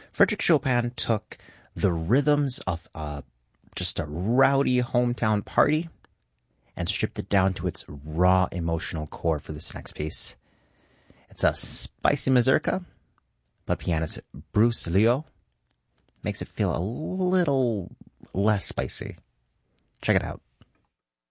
Frederick Chopin took the rhythms of just a rowdy hometown party and stripped it down to its raw emotional core for this next piece. It's a spicy mazurka, but pianist Bruce Leo makes it feel a little less spicy. Check it out.